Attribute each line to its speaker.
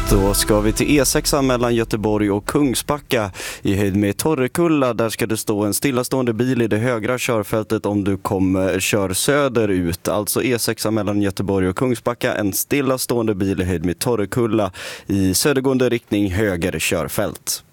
Speaker 1: Då ska vi till E6 mellan Göteborg och Kungsbacka i höjd med Torrekulla. Där ska det stå en stillastående bil i det högra körfältet om du kör söderut. Alltså E6 mellan Göteborg och Kungsbacka, en stillastående bil i höjd med Torrekulla i södergående riktning höger körfält.